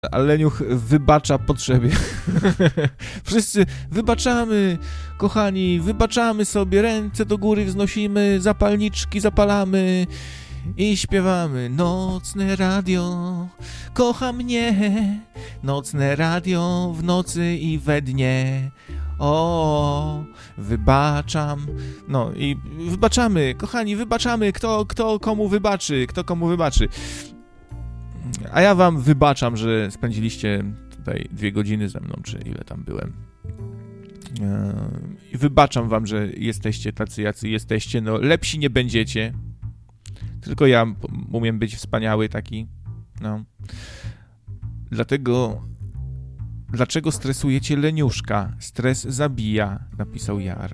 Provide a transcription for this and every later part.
A leniuch wybacza potrzebie. Wszyscy wybaczamy, kochani, wybaczamy sobie, ręce do góry wznosimy, zapalniczki zapalamy i śpiewamy. Nocne radio kocha mnie, nocne radio w nocy i we dnie. O, wybaczam. No i wybaczamy, kochani, wybaczamy, kto komu wybaczy, kto komu wybaczy. A ja wam wybaczam, że spędziliście tutaj 2 godziny ze mną, czy ile tam byłem. I wybaczam wam, że jesteście tacy, jacy jesteście. No, lepsi nie będziecie. Tylko ja umiem być wspaniały taki. No. Dlaczego stresujecie leniuszka? Stres zabija, napisał Jar.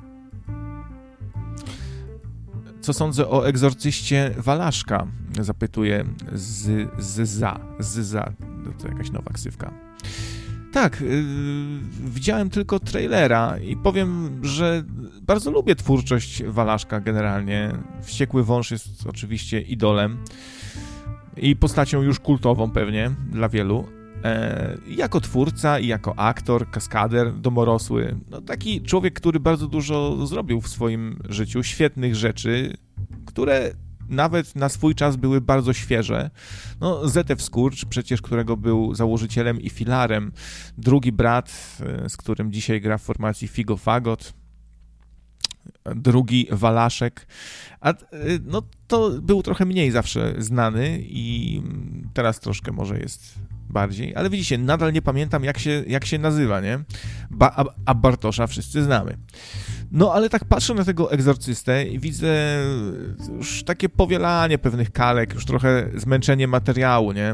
Co sądzę o egzorcyście Walaszka? Zapytuje Zyza. To jakaś nowa ksywka. Tak, widziałem tylko trailera i powiem, że bardzo lubię twórczość Walaszka generalnie. Wściekły Wąż jest oczywiście idolem i postacią już kultową pewnie dla wielu. Jako twórca i jako aktor, kaskader, domorosły. No, taki człowiek, który bardzo dużo zrobił w swoim życiu, świetnych rzeczy, które nawet na swój czas były bardzo świeże. No, Zetew Skurcz, przecież którego był założycielem i filarem, drugi brat, z którym dzisiaj gra w formacji Figo Fagot, drugi Walaszek, a no to był trochę mniej zawsze znany i teraz troszkę może jest bardziej, ale widzicie, nadal nie pamiętam jak się nazywa, nie? A Bartosza wszyscy znamy. No, ale tak patrzę na tego egzorcystę i widzę już takie powielanie pewnych kalek, już trochę zmęczenie materiału, nie?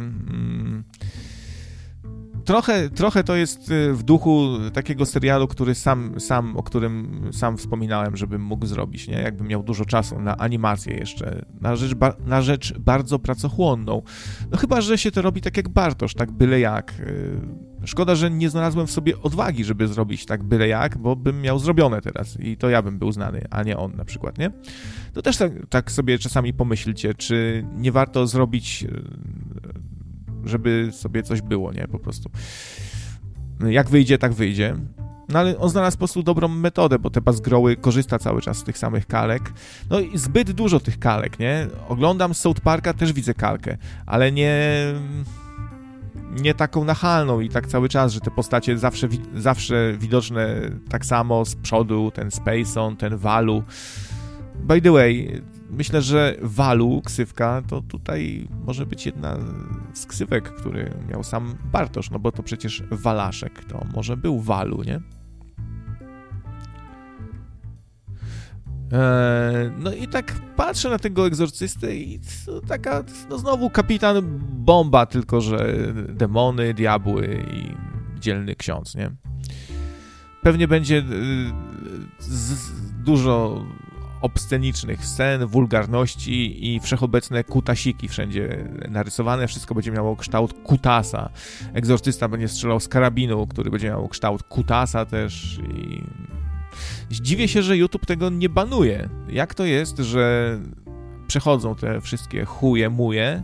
Trochę to jest w duchu takiego serialu, o którym sam wspominałem, żebym mógł zrobić, nie? Jakbym miał dużo czasu na animację jeszcze, na rzecz bardzo pracochłonną. No chyba, że się to robi tak jak Bartosz, tak byle jak. Szkoda, że nie znalazłem w sobie odwagi, żeby zrobić tak byle jak, bo bym miał zrobione teraz i to ja bym był znany, a nie on na przykład, nie? To też tak sobie czasami pomyślcie, czy nie warto zrobić, żeby sobie coś było, nie? Po prostu. Jak wyjdzie, tak wyjdzie. No ale on znalazł po prostu dobrą metodę, bo te Bazgroły korzysta cały czas z tych samych kalek. No i zbyt dużo tych kalek, nie? Oglądam South Parka, też widzę kalkę, ale nie taką nachalną i tak cały czas, że te postacie zawsze widoczne tak samo z przodu, ten Spacon, ten Walu. By the way, myślę, że Walu, ksywka, to tutaj może być jedna z ksywek, który miał sam Bartosz, no bo to przecież Walaszek, to może był Walu, nie? No i tak patrzę na tego egzorcystę i taka, no znowu kapitan bomba, tylko że demony, diabły i dzielny ksiądz, nie? Pewnie będzie dużo obscenicznych scen, wulgarności i wszechobecne kutasiki wszędzie narysowane. Wszystko będzie miało kształt kutasa. Egzorcysta będzie strzelał z karabinu, który będzie miał kształt kutasa też i dziwię się, że YouTube tego nie banuje. Jak to jest, że przechodzą te wszystkie chuje-muje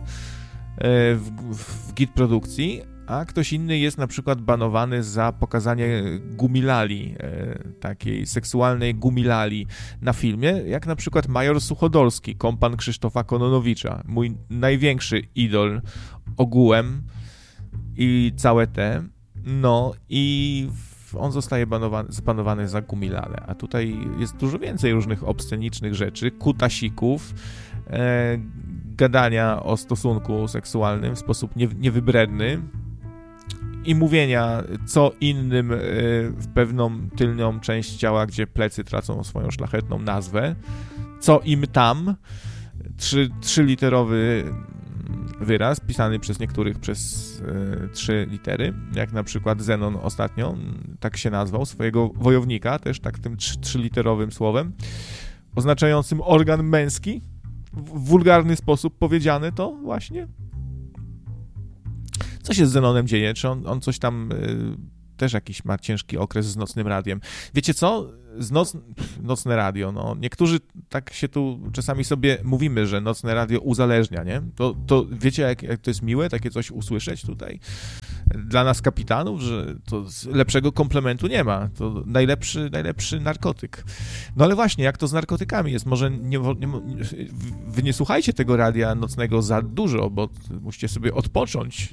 w git produkcji, a ktoś inny jest na przykład banowany za pokazanie gumilali, takiej seksualnej gumilali na filmie, jak na przykład major Suchodolski, kompan Krzysztofa Kononowicza, mój największy idol ogółem i całe te, no i on zostaje zbanowany za gumilale, a tutaj jest dużo więcej różnych obscenicznych rzeczy, kutasików, gadania o stosunku seksualnym w sposób niewybredny i mówienia co innym w pewną tylną część ciała, gdzie plecy tracą swoją szlachetną nazwę, co im tam, trzyliterowy wyraz, pisany przez niektórych przez 3 litery, jak na przykład Zenon ostatnio, tak się nazwał, swojego wojownika, też tak tym 3-literowym słowem, oznaczającym organ męski, w wulgarny sposób powiedziane to właśnie. Co się z Zenonem dzieje? Czy on coś tam też jakiś ma ciężki okres z nocnym radiem. Wiecie co? Nocne radio, no niektórzy tak się tu czasami sobie mówimy, że nocne radio uzależnia, nie? To wiecie, jak to jest miłe takie coś usłyszeć tutaj? Dla nas kapitanów, że to lepszego komplementu nie ma. To najlepszy narkotyk. No ale właśnie, jak to z narkotykami jest? Może wy nie słuchajcie tego radia nocnego za dużo, bo musicie sobie odpocząć.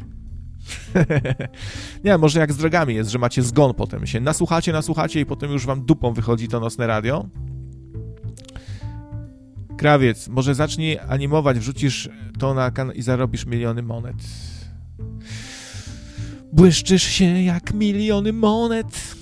Nie, może jak z drogami jest, że macie zgon potem, się nasłuchacie i potem już wam dupą wychodzi to nocne radio. Krawiec, może zacznij animować, wrzucisz to na kanał i zarobisz miliony monet. Błyszczysz się jak miliony monet.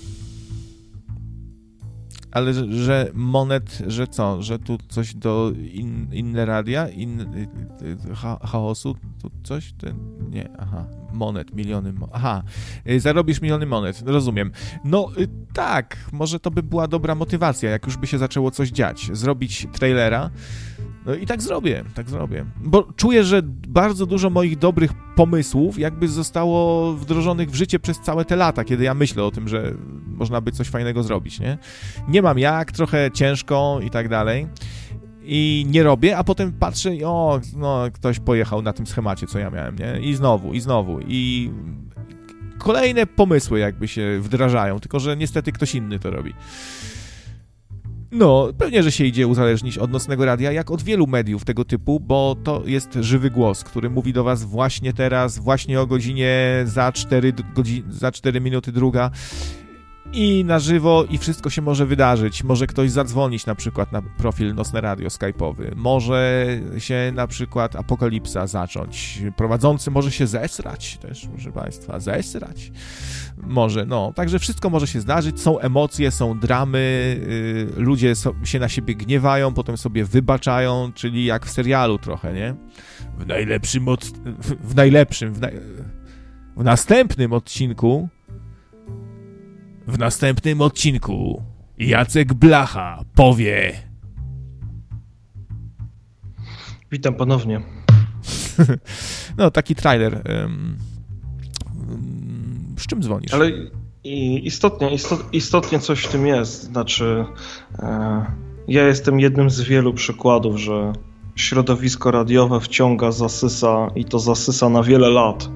Ale że monet, że co? Że tu coś do inne radia? Chaosu? Tu coś? Nie, aha. Monet, miliony aha. Zarobisz miliony monet, rozumiem. No tak, może to by była dobra motywacja, jak już by się zaczęło coś dziać. Zrobić trailera. No i tak zrobię. Bo czuję, że bardzo dużo moich dobrych pomysłów jakby zostało wdrożonych w życie przez całe te lata, kiedy ja myślę o tym, że można by coś fajnego zrobić, nie? Nie mam jak, trochę ciężko i tak dalej. I nie robię, a potem patrzę i ktoś pojechał na tym schemacie, co ja miałem, nie? I znowu. I kolejne pomysły jakby się wdrażają, tylko że niestety ktoś inny to robi. No, pewnie, że się idzie uzależnić od nocnego radia, jak od wielu mediów tego typu, bo to jest żywy głos, który mówi do was właśnie teraz, właśnie o godzinie za 4 minuty druga i na żywo i wszystko się może wydarzyć. Może ktoś zadzwonić na przykład na profil Nocne Radio skype'owy, może się na przykład apokalipsa zacząć, prowadzący może się zesrać też, proszę państwa, może, także wszystko może się zdarzyć, są emocje, są dramy, ludzie się na siebie gniewają, potem sobie wybaczają, czyli jak w serialu trochę, nie? W następnym odcinku Jacek Blacha powie. Witam ponownie. No, taki trailer. Z czym dzwonisz? Ale istotnie coś w tym jest. Znaczy, ja jestem jednym z wielu przykładów, że środowisko radiowe wciąga, zasysa i to zasysa na wiele lat.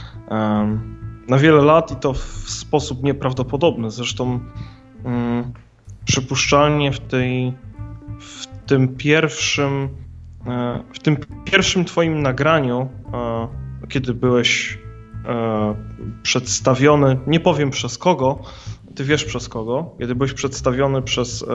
I to w sposób nieprawdopodobny. Zresztą przypuszczalnie w tym pierwszym twoim nagraniu, kiedy byłeś przedstawiony, nie powiem przez kogo, ty wiesz przez kogo, kiedy byłeś przedstawiony przez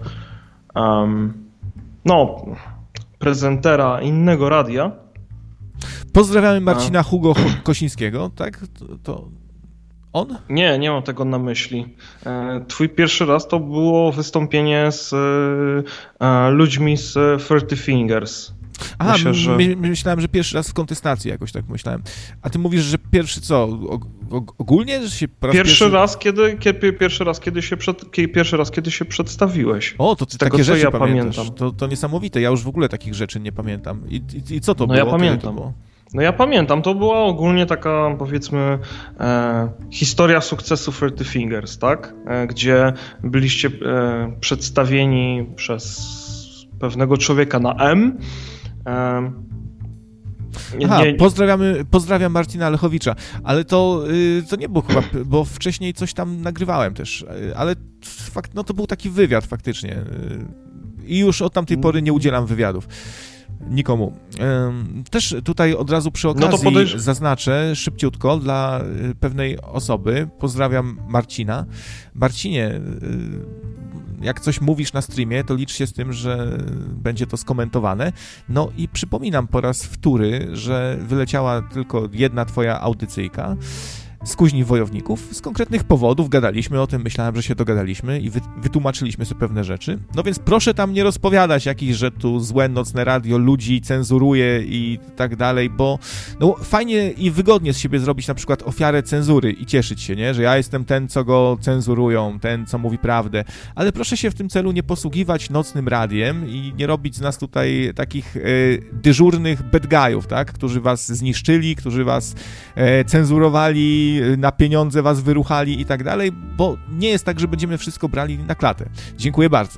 prezentera innego radia. Pozdrawiamy Marcina Hugo Kosińskiego, tak? To on? Nie mam tego na myśli. Twój pierwszy raz to było wystąpienie z ludźmi z 30 Fingers. Aha, myślałem, że pierwszy raz w kontestacji jakoś tak myślałem. A ty mówisz, że pierwszy co? Ogólnie? Że się pierwszy raz, kiedy się przedstawiłeś. O, to ty takie rzeczy pamiętasz. To niesamowite, ja już w ogóle takich rzeczy nie pamiętam. I co to było? Ja pamiętam. No ja pamiętam, to była ogólnie taka, powiedzmy, historia sukcesu 30 Fingers, tak? Gdzie byliście przedstawieni przez pewnego człowieka na M. Pozdrawiam Marcina Lechowicza, ale to nie było chyba, bo wcześniej coś tam nagrywałem też, ale to był taki wywiad faktycznie i już od tamtej pory nie udzielam wywiadów. Nikomu. Też tutaj od razu przy okazji zaznaczę szybciutko dla pewnej osoby. Pozdrawiam Marcina. Marcinie, jak coś mówisz na streamie, to licz się z tym, że będzie to skomentowane. No i przypominam po raz wtóry, że wyleciała tylko jedna twoja audycyjka z Kuźni Wojowników. Z konkretnych powodów gadaliśmy o tym, myślałem, że się dogadaliśmy i wytłumaczyliśmy sobie pewne rzeczy. No więc proszę tam nie rozpowiadać jakichś, że tu złe nocne radio ludzi cenzuruje i tak dalej, bo fajnie i wygodnie z siebie zrobić na przykład ofiarę cenzury i cieszyć się, nie? Że ja jestem ten, co go cenzurują, ten, co mówi prawdę, ale proszę się w tym celu nie posługiwać nocnym radiem i nie robić z nas tutaj takich dyżurnych bad guyów, tak? Którzy was zniszczyli, którzy was cenzurowali i na pieniądze was wyruchali i tak dalej, bo nie jest tak, że będziemy wszystko brali na klatę. Dziękuję bardzo.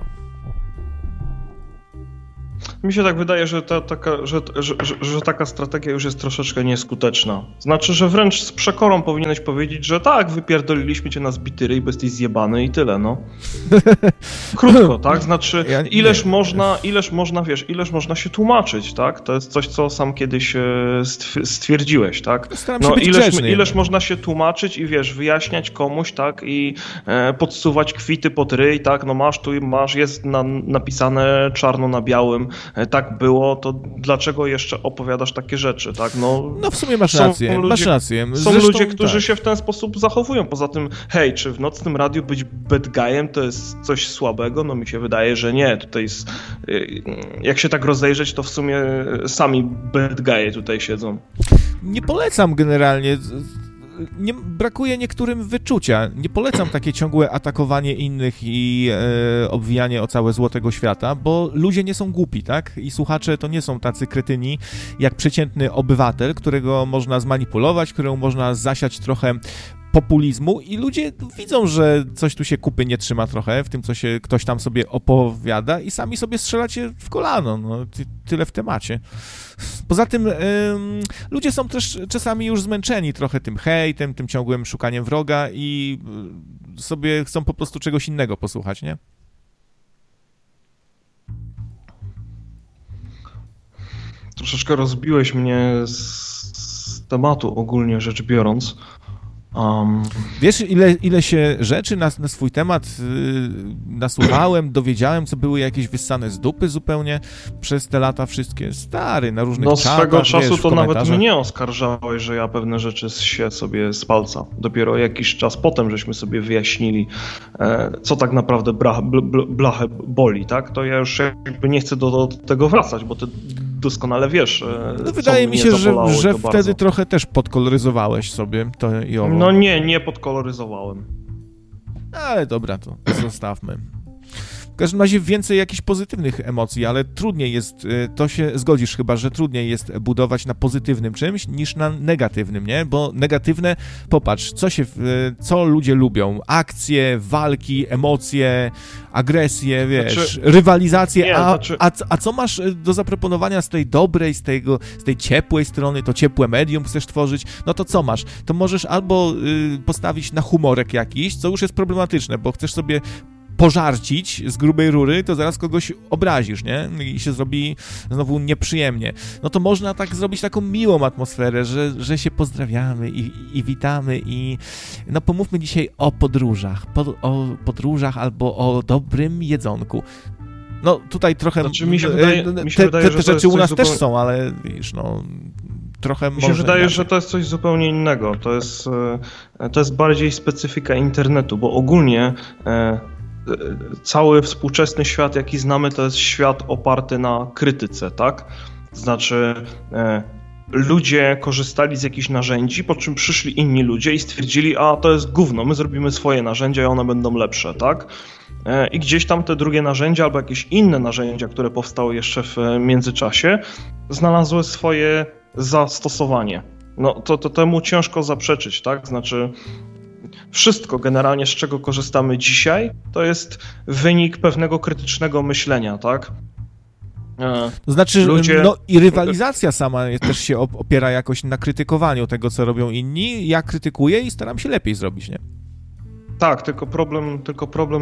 Mi się tak wydaje, że taka strategia już jest troszeczkę nieskuteczna. Znaczy, że wręcz z przekorą powinieneś powiedzieć, że tak, wypierdoliliśmy cię na zbity ryj, bo jesteś zjebany i tyle, no. Krótko, tak? Znaczy, ileż można się tłumaczyć, tak? To jest coś, co sam kiedyś stwierdziłeś, tak? No, ileż można się tłumaczyć i wyjaśniać komuś, tak? I podsuwać kwity pod ryj, tak? No masz, jest napisane czarno na białym, tak było, to dlaczego jeszcze opowiadasz takie rzeczy, tak? No w sumie masz rację. Są ludzie, którzy się w ten sposób zachowują. Poza tym, hej, czy w nocnym radiu być bad guyem to jest coś słabego? No mi się wydaje, że nie. Tutaj jest, jak się tak rozejrzeć, to w sumie sami bad guye tutaj siedzą. Nie polecam generalnie. Brakuje niektórym wyczucia. Nie polecam takie ciągłe atakowanie innych i obwijanie o całe zło tego świata, bo ludzie nie są głupi, tak? I słuchacze to nie są tacy kretyni jak przeciętny obywatel, którego można zmanipulować, któremu można zasiać trochę populizmu i ludzie widzą, że coś tu się kupy nie trzyma trochę w tym, co się ktoś tam sobie opowiada i sami sobie strzelacie w kolano. No, tyle w temacie. Poza tym ludzie są też czasami już zmęczeni trochę tym hejtem, tym ciągłym szukaniem wroga i sobie chcą po prostu czegoś innego posłuchać, nie? Troszeczkę rozbiłeś mnie z tematu ogólnie rzecz biorąc. Wiesz, ile się rzeczy na swój temat nasłuchałem, dowiedziałem, co były jakieś wyssane z dupy zupełnie przez te lata wszystkie. Stary, na różnych czatach, swego czasu wiesz, to nawet mnie oskarżałeś, że ja pewne rzeczy się sobie z palca. Dopiero jakiś czas potem żeśmy sobie wyjaśnili, co tak naprawdę blachę boli, tak? To ja już jakby nie chcę do tego wracać, bo ty doskonale wiesz, no wydaje mi się, że wtedy bardzo. Trochę też podkoloryzowałeś sobie to i owo. No nie podkoloryzowałem. Ale dobra, to zostawmy. W każdym razie więcej jakichś pozytywnych emocji, ale trudniej jest, to się zgodzisz chyba, że trudniej jest budować na pozytywnym czymś niż na negatywnym, nie? Bo negatywne, popatrz, co ludzie lubią? Akcje, walki, emocje, agresję, wiesz, rywalizację, a co masz do zaproponowania z tej dobrej, z tej ciepłej strony, to ciepłe medium chcesz tworzyć, no to co masz? To możesz albo postawić na humorek jakiś, co już jest problematyczne, bo chcesz sobie pożarcić z grubej rury, to zaraz kogoś obrazisz, nie? I się zrobi znowu nieprzyjemnie. No to można tak zrobić taką miłą atmosferę, że się pozdrawiamy i witamy i no pomówmy dzisiaj o podróżach albo o dobrym jedzonku. No tutaj trochę mi się wydaje, te rzeczy u nas też są, ale wiesz, no trochę mi się wydaje, że to jest coś zupełnie innego. To jest bardziej specyfika internetu, bo ogólnie cały współczesny świat, jaki znamy, to jest świat oparty na krytyce, tak? Znaczy ludzie korzystali z jakichś narzędzi, po czym przyszli inni ludzie i stwierdzili, a to jest gówno, my zrobimy swoje narzędzia i one będą lepsze, tak? I gdzieś tam te drugie narzędzia albo jakieś inne narzędzia, które powstały jeszcze w międzyczasie, znalazły swoje zastosowanie. No to temu ciężko zaprzeczyć, tak? Znaczy wszystko generalnie, z czego korzystamy dzisiaj, to jest wynik pewnego krytycznego myślenia, tak? To znaczy, no i rywalizacja sama też się opiera jakoś na krytykowaniu tego, co robią inni. Ja krytykuję i staram się lepiej zrobić, nie? Tak, tylko problem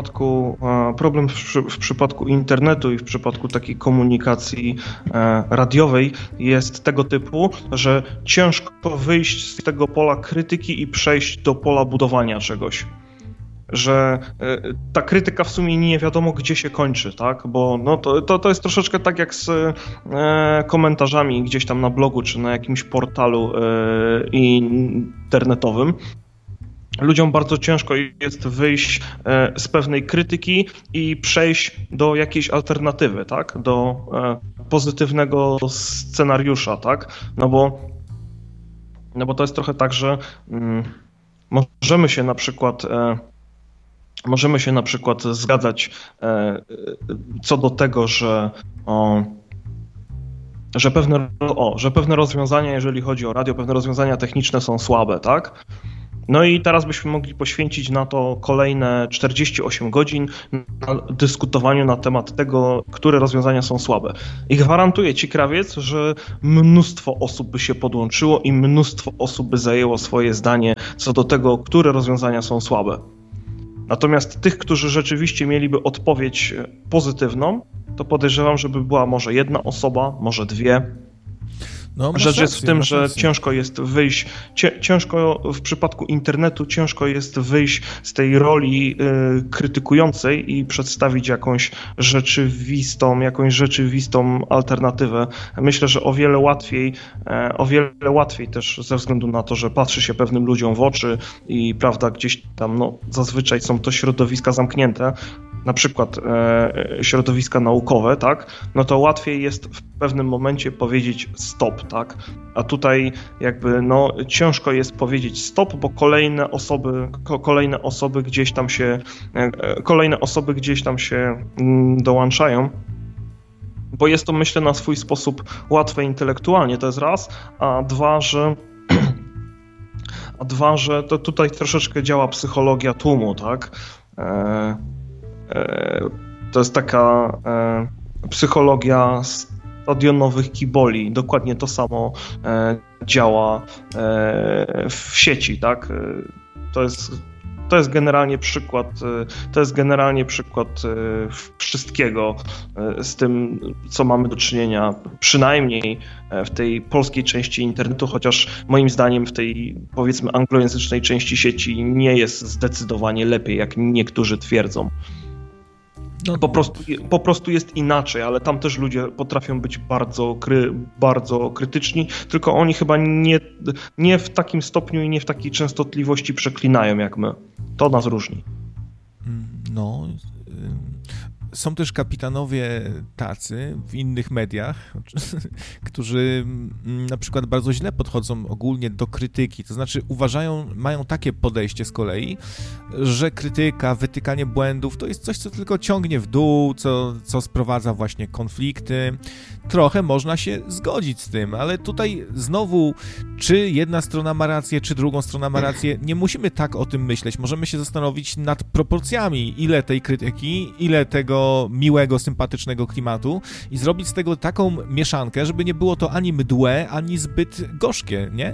w przypadku internetu i w przypadku takiej komunikacji radiowej jest tego typu, że ciężko wyjść z tego pola krytyki i przejść do pola budowania czegoś. Że ta krytyka w sumie nie wiadomo gdzie się kończy, tak? Bo no to jest troszeczkę tak jak z komentarzami gdzieś tam na blogu czy na jakimś portalu internetowym. Ludziom bardzo ciężko jest wyjść z pewnej krytyki i przejść do jakiejś alternatywy, tak? Do pozytywnego scenariusza, tak? No bo to jest trochę tak, że możemy się na przykład zgadzać co do tego, że pewne rozwiązania, jeżeli chodzi o radio, pewne rozwiązania techniczne są słabe, tak? No i teraz byśmy mogli poświęcić na to kolejne 48 godzin na dyskutowaniu na temat tego, które rozwiązania są słabe. I gwarantuję ci, Krawiec, że mnóstwo osób by się podłączyło i mnóstwo osób by zajęło swoje zdanie co do tego, które rozwiązania są słabe. Natomiast tych, którzy rzeczywiście mieliby odpowiedź pozytywną, to podejrzewam, żeby była może jedna osoba, może dwie. No, Rzecz jest w tym, że rację. ciężko jest wyjść, ciężko w przypadku internetu, ciężko jest wyjść z tej roli krytykującej i przedstawić jakąś rzeczywistą alternatywę. Myślę, że o wiele łatwiej też ze względu na to, że patrzy się pewnym ludziom w oczy i prawda, gdzieś tam zazwyczaj są to środowiska zamknięte, na przykład środowiska naukowe, tak, no to łatwiej jest w pewnym momencie powiedzieć stop, tak, a tutaj jakby ciężko jest powiedzieć stop, bo kolejne osoby gdzieś tam się dołączają. Bo jest to, myślę, na swój sposób łatwe intelektualnie, to jest raz, a dwa, że to tutaj troszeczkę działa psychologia tłumu, tak. To jest taka psychologia stadionowych kiboli. Dokładnie to samo działa w sieci, tak? To jest generalnie przykład wszystkiego z tym, co mamy do czynienia, przynajmniej w tej polskiej części internetu, chociaż moim zdaniem w tej, powiedzmy, anglojęzycznej części sieci nie jest zdecydowanie lepiej, jak niektórzy twierdzą. Po prostu jest inaczej, ale tam też ludzie potrafią być bardzo krytyczni, tylko oni chyba nie w takim stopniu i nie w takiej częstotliwości przeklinają jak my. To nas różni. No, są też kapitanowie tacy w innych mediach, którzy na przykład bardzo źle podchodzą ogólnie do krytyki, to znaczy mają takie podejście z kolei, że krytyka, wytykanie błędów to jest coś, co tylko ciągnie w dół, co sprowadza właśnie konflikty. Trochę można się zgodzić z tym, ale tutaj znowu, czy jedna strona ma rację, czy drugą strona ma rację, nie musimy tak o tym myśleć. Możemy się zastanowić nad proporcjami, ile tej krytyki, ile tego miłego, sympatycznego klimatu i zrobić z tego taką mieszankę, żeby nie było to ani mdłe, ani zbyt gorzkie, nie?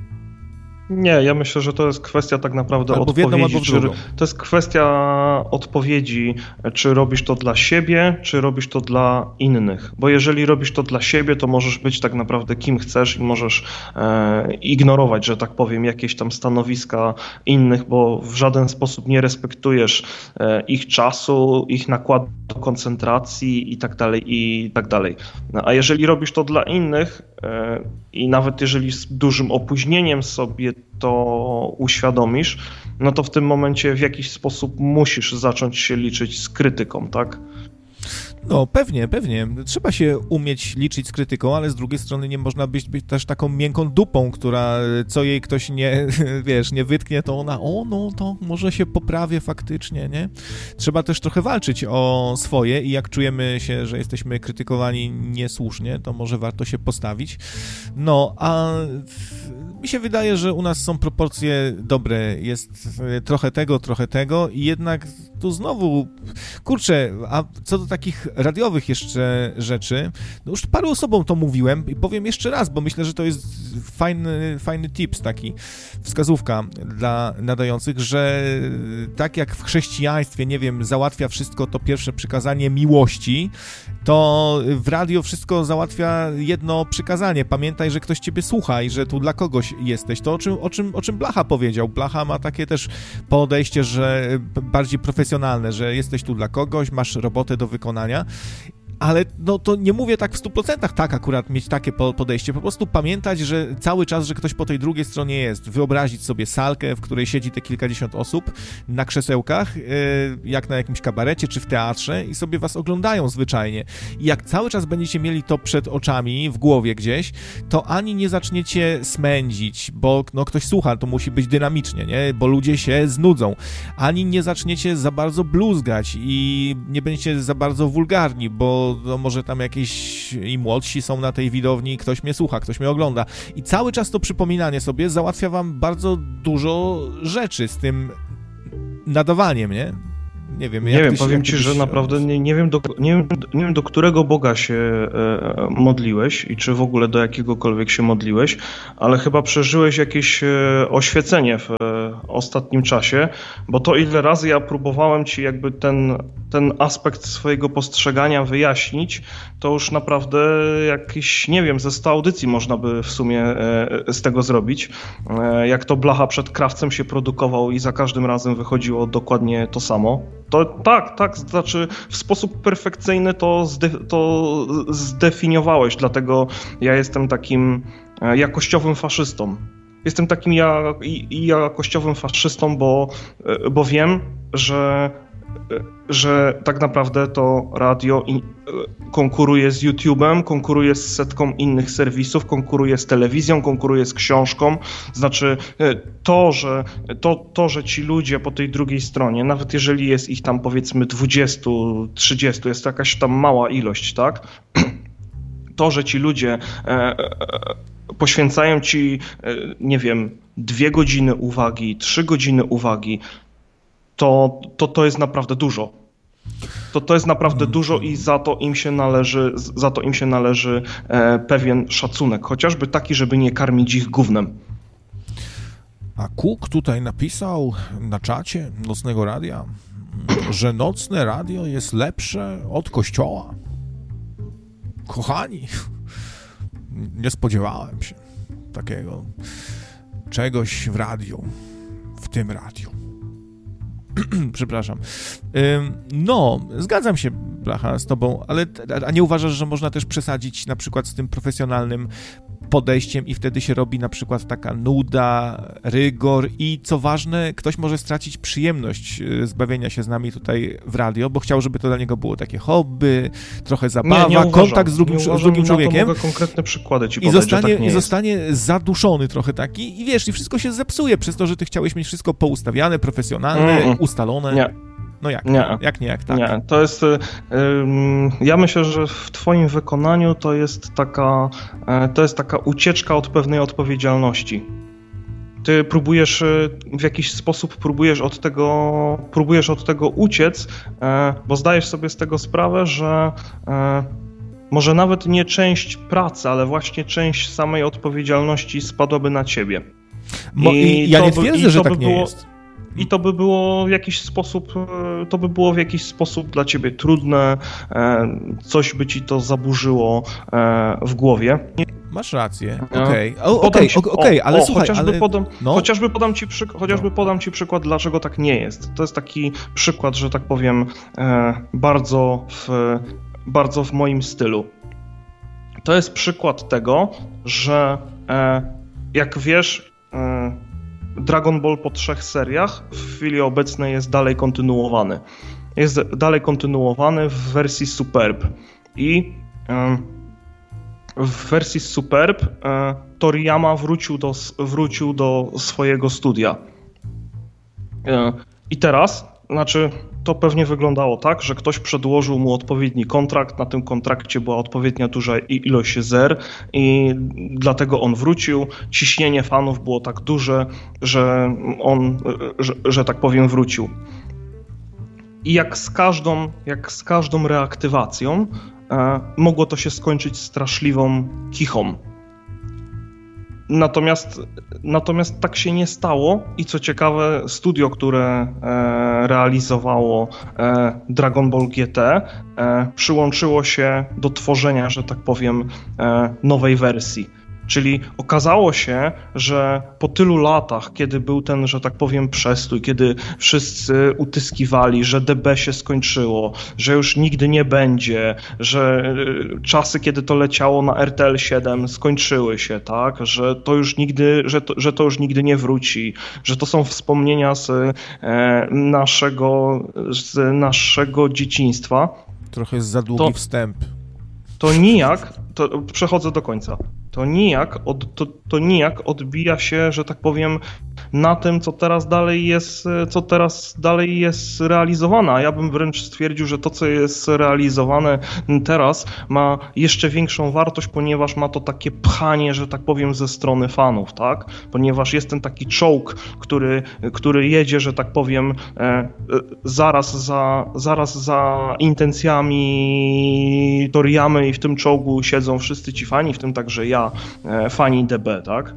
Nie, ja myślę, że to jest kwestia tak naprawdę albo odpowiedzi. W jedną, albo w drugą. To jest kwestia odpowiedzi, czy robisz to dla siebie, czy robisz to dla innych. Bo jeżeli robisz to dla siebie, to możesz być tak naprawdę kim chcesz i możesz ignorować, że tak powiem, jakieś tam stanowiska innych, bo w żaden sposób nie respektujesz ich czasu, ich nakładu koncentracji i tak dalej. A jeżeli robisz to dla innych i nawet jeżeli z dużym opóźnieniem sobie to uświadomisz, no to w tym momencie w jakiś sposób musisz zacząć się liczyć z krytyką, tak? No, pewnie. Trzeba się umieć liczyć z krytyką, ale z drugiej strony nie można być też taką miękką dupą, która co jej ktoś nie wytknie, to ona, to może się poprawię faktycznie, nie? Trzeba też trochę walczyć o swoje i jak czujemy się, że jesteśmy krytykowani niesłusznie, to może warto się postawić. No, a mi się wydaje, że u nas są proporcje dobre. Jest trochę tego i jednak tu znowu, kurczę, a co do takich radiowych jeszcze rzeczy, no już paru osobom to mówiłem i powiem jeszcze raz, bo myślę, że to jest fajny tips, taki wskazówka dla nadających, że tak jak w chrześcijaństwie, nie wiem, załatwia wszystko to pierwsze przykazanie miłości, to w radio wszystko załatwia jedno przykazanie. Pamiętaj, że ktoś ciebie słucha i że tu dla kogoś jesteś. To o czym Blacha powiedział. Blacha ma takie też podejście, że bardziej profesjonalne, że jesteś tu dla kogoś, masz robotę do wykonania. Ale no to nie mówię tak w 100% tak akurat mieć takie podejście, po prostu pamiętać, że cały czas, że ktoś po tej drugiej stronie jest, wyobrazić sobie salkę, w której siedzi te kilkadziesiąt osób na krzesełkach, jak na jakimś kabarecie czy w teatrze i sobie was oglądają zwyczajnie. I jak cały czas będziecie mieli to przed oczami, w głowie gdzieś, to ani nie zaczniecie smędzić, bo no ktoś słucha, to musi być dynamicznie, nie? Bo ludzie się znudzą. Ani nie zaczniecie za bardzo bluzgać i nie będziecie za bardzo wulgarni, bo bo no, może tam jakieś i młodsi są na tej widowni, ktoś mnie słucha, ktoś mnie ogląda. I cały czas to przypominanie sobie załatwia wam bardzo dużo rzeczy z tym nadawaniem, nie? Nie wiem, powiem ci, że naprawdę nie wiem, do którego Boga się modliłeś i czy w ogóle do jakiegokolwiek się modliłeś, ale chyba przeżyłeś jakieś oświecenie w ostatnim czasie, bo to ile razy ja próbowałem ci jakby ten aspekt swojego postrzegania wyjaśnić, to już naprawdę jakieś, nie wiem, ze 100 audycji można by w sumie z tego zrobić. Jak to blacha przed krawcem się produkował i za każdym razem wychodziło dokładnie to samo. To tak, znaczy w sposób perfekcyjny to zdefiniowałeś, dlatego ja jestem takim jakościowym faszystą. Jestem takim jakościowym faszystą, bo wiem, że tak naprawdę to radio konkuruje z YouTube'em, konkuruje z setką innych serwisów, konkuruje z telewizją, konkuruje z książką. Znaczy to, że ci ludzie po tej drugiej stronie, nawet jeżeli jest ich tam powiedzmy 20, 30, jest to jakaś tam mała ilość, tak? To, że ci ludzie poświęcają ci, nie wiem, 2 godziny uwagi, 3 godziny uwagi, to jest naprawdę dużo. To jest naprawdę dużo i za to im się należy pewien szacunek, chociażby taki, żeby nie karmić ich gównem. A Cook tutaj napisał na czacie Nocnego Radia, że Nocne Radio jest lepsze od Kościoła. Kochani, nie spodziewałem się takiego czegoś w radiu, w tym radiu. Przepraszam. No, zgadzam się, Blacha, z tobą, ale a nie uważasz, że można też przesadzić na przykład z tym profesjonalnym podejściem i wtedy się robi na przykład taka nuda, rygor i co ważne, ktoś może stracić przyjemność z bawienia się z nami tutaj w radio, bo chciał, żeby to dla niego było takie hobby, trochę zabawa, nie kontakt z drugim człowiekiem. Mogę konkretne przykłady ci podać, I zostanie zaduszony trochę taki i wiesz, i wszystko się zepsuje przez to, że ty chciałeś mieć wszystko poustawiane, profesjonalne, ustalone. Nie. No jak? Jak nie, jak tak? Nie, to jest... ja myślę, że w twoim wykonaniu to jest taka ucieczka od pewnej odpowiedzialności. Ty próbujesz w jakiś sposób od tego uciec, bo zdajesz sobie z tego sprawę, że może nawet nie część pracy, ale właśnie część samej odpowiedzialności spadłaby na ciebie. Ja nie twierdzę, że tak nie jest. I to by było w jakiś sposób dla ciebie trudne, coś by ci to zaburzyło w głowie. Masz rację, okej, ale słuchaj, chociażby podam ci przykład, dlaczego tak nie jest. To jest taki przykład, że tak powiem, bardzo w moim stylu. To jest przykład tego, że jak wiesz, Dragon Ball po 3 seriach w chwili obecnej jest dalej kontynuowany. Jest dalej kontynuowany w wersji Superb. I w wersji Superb Toriyama wrócił do swojego studia. I teraz, to pewnie wyglądało tak, że ktoś przedłożył mu odpowiedni kontrakt, na tym kontrakcie była odpowiednia duża ilość zer i dlatego on wrócił. Ciśnienie fanów było tak duże, że on, że tak powiem, wrócił. I jak z każdą reaktywacją mogło to się skończyć straszliwą kichą. Natomiast tak się nie stało i co ciekawe, studio, które realizowało Dragon Ball GT, przyłączyło się do tworzenia, że tak powiem, nowej wersji. Czyli okazało się, że po tylu latach, kiedy był ten, że tak powiem, przestój, kiedy wszyscy utyskiwali, że DB się skończyło, że już nigdy nie będzie, że czasy, kiedy to leciało na RTL 7 skończyły się, tak, że to już nigdy nie wróci, że to są wspomnienia z naszego dzieciństwa. Trochę za długi wstęp. Przechodzę do końca. to nijak odbija się, że tak powiem, na tym, co teraz dalej jest realizowane. A ja bym wręcz stwierdził, że to, co jest realizowane teraz, ma jeszcze większą wartość, ponieważ ma to takie pchanie, że tak powiem, ze strony fanów, tak? Ponieważ jest ten taki czołg, który jedzie, że tak powiem, zaraz za intencjami Toriyamy i w tym czołgu siedzą wszyscy ci fani, w tym także ja, fani DB, tak?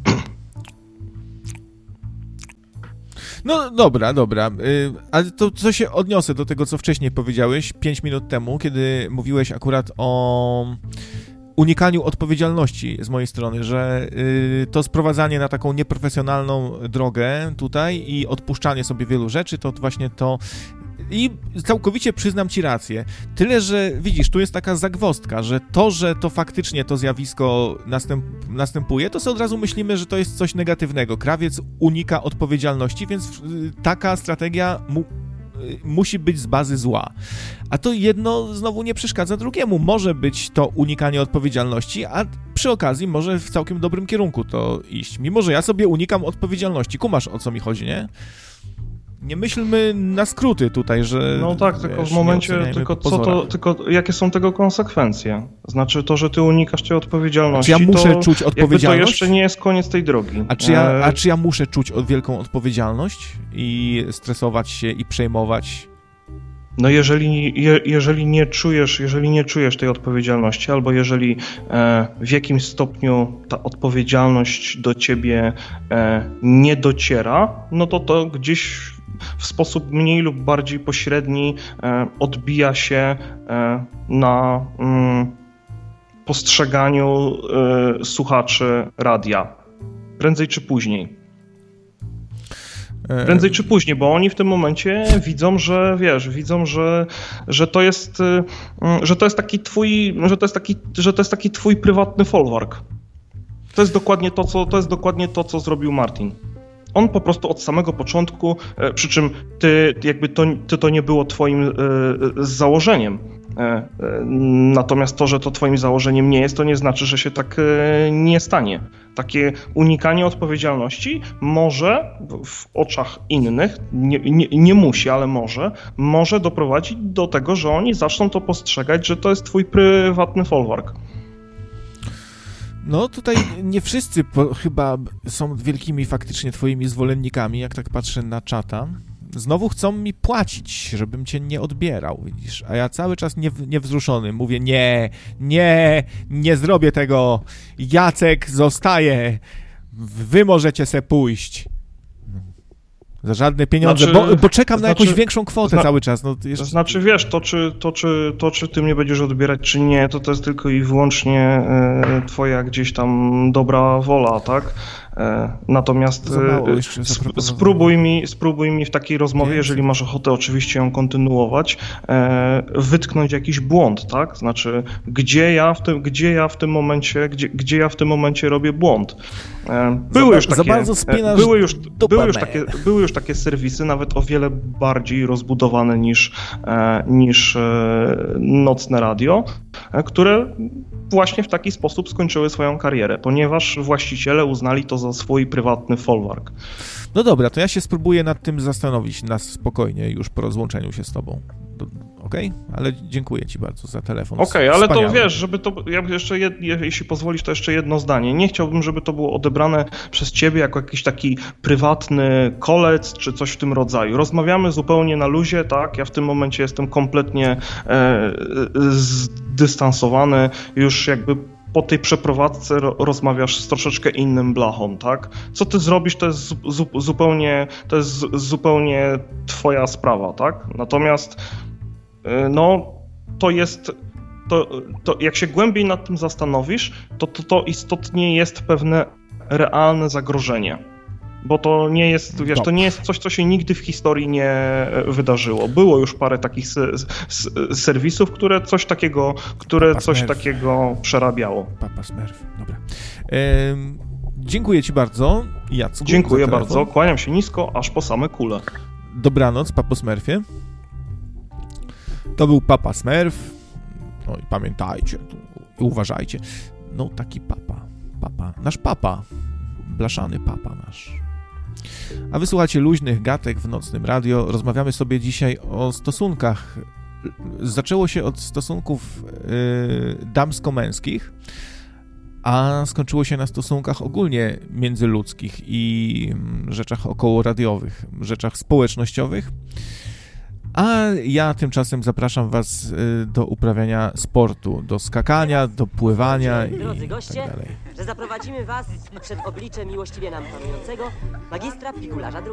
No dobra, ale to co się odniosę do tego, co wcześniej powiedziałeś, 5 minut temu, kiedy mówiłeś akurat o unikaniu odpowiedzialności z mojej strony, że to sprowadzanie na taką nieprofesjonalną drogę tutaj i odpuszczanie sobie wielu rzeczy, to właśnie to. I całkowicie przyznam ci rację. Tyle, że widzisz, tu jest taka zagwozdka, że to faktycznie to zjawisko następuje, to sobie od razu myślimy, że to jest coś negatywnego. Krawiec unika odpowiedzialności, więc taka strategia musi być z bazy zła. A to jedno znowu nie przeszkadza drugiemu. Może być to unikanie odpowiedzialności, a przy okazji może w całkiem dobrym kierunku to iść. Mimo, że ja sobie unikam odpowiedzialności. Kumasz, o co mi chodzi, nie? Nie myślmy na skróty tutaj, że... No tak, tylko w momencie, tylko jakie są tego konsekwencje? Znaczy to, że ty unikasz tej odpowiedzialności, czy ja muszę czuć odpowiedzialność? To jeszcze nie jest koniec tej drogi. A czy ja muszę czuć wielką odpowiedzialność i stresować się i przejmować? No jeżeli nie czujesz tej odpowiedzialności, albo jeżeli w jakimś stopniu ta odpowiedzialność do ciebie nie dociera, no to gdzieś w sposób mniej lub bardziej pośredni odbija się na postrzeganiu słuchaczy radia. Prędzej czy później. Prędzej czy później, bo oni w tym momencie widzą, że że to jest taki twój prywatny folwark. To jest dokładnie to, co zrobił Martin. On po prostu od samego początku, przy czym to nie było twoim założeniem. Natomiast to, że to twoim założeniem nie jest, to nie znaczy, że się tak nie stanie. Takie unikanie odpowiedzialności może w oczach innych, nie musi, ale może doprowadzić do tego, że oni zaczną to postrzegać, że to jest twój prywatny folwark. No tutaj nie wszyscy chyba są wielkimi faktycznie twoimi zwolennikami, jak tak patrzę na czata. Znowu chcą mi płacić, żebym cię nie odbierał, widzisz, a ja cały czas niewzruszony mówię, nie zrobię tego, Jacek zostaje, wy możecie se pójść. Za żadne pieniądze, bo czekam na jakąś większą kwotę cały czas. No, jeszcze... Znaczy wiesz, czy ty mnie będziesz odbierać, czy nie, to jest tylko i wyłącznie twoja gdzieś tam dobra wola, tak? Natomiast spróbuj mi w takiej rozmowie, jeżeli masz ochotę oczywiście ją kontynuować, wytknąć jakiś błąd, tak? Znaczy, gdzie ja w tym momencie robię błąd. Były już takie serwisy, nawet o wiele bardziej rozbudowane niż Nocne Radio, które właśnie w taki sposób skończyły swoją karierę, ponieważ właściciele uznali to za swój prywatny folwark. No dobra, to ja się spróbuję nad tym zastanowić na spokojnie już po rozłączeniu się z tobą. Okej? Ale dziękuję ci bardzo za telefon. Okej, ale to wiesz, żeby to, jeśli pozwolisz, to jeszcze jedno zdanie. Nie chciałbym, żeby to było odebrane przez ciebie jako jakiś taki prywatny kolec, czy coś w tym rodzaju. Rozmawiamy zupełnie na luzie, tak? Ja w tym momencie jestem kompletnie zdystansowany, już jakby po tej przeprowadzce rozmawiasz z troszeczkę innym blachą, tak? Co ty zrobisz, to jest zupełnie twoja sprawa, tak? Natomiast to jak się głębiej nad tym zastanowisz, to istotnie jest pewne realne zagrożenie. Bo to nie jest, to nie jest coś, co się nigdy w historii nie wydarzyło. Było już parę takich serwisów, które coś takiego przerabiało. Papa Smurf, dobra. Dziękuję ci bardzo, Jacku. Dziękuję bardzo, kłaniam się nisko, aż po same kule. Dobranoc, Papo Smurfie. To był Papa Smurf. No i pamiętajcie, uważajcie. No taki papa. papa. Nasz papa. Blaszany papa nasz. A wysłuchacie luźnych gatek w nocnym radio. Rozmawiamy sobie dzisiaj o stosunkach. Zaczęło się od stosunków damsko-męskich, a skończyło się na stosunkach ogólnie międzyludzkich i rzeczach okołoradiowych, rzeczach społecznościowych. A ja tymczasem zapraszam was do uprawiania sportu, do skakania, do pływania Drodzy i goście, tak dalej. że zaprowadzimy was przed oblicze miłościwie nam panującego magistra pigularza